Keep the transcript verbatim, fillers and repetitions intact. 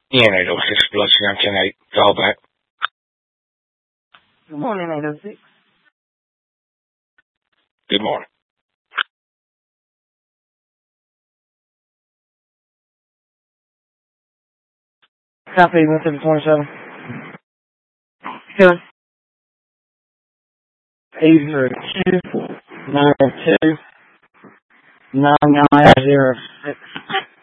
E N eight oh six, Biloxi nine ten eight, call back. Good morning, eight oh six. Good morning. Copy, one seven twenty-seven. Good. eight zero two, nine two, nine nine zero six.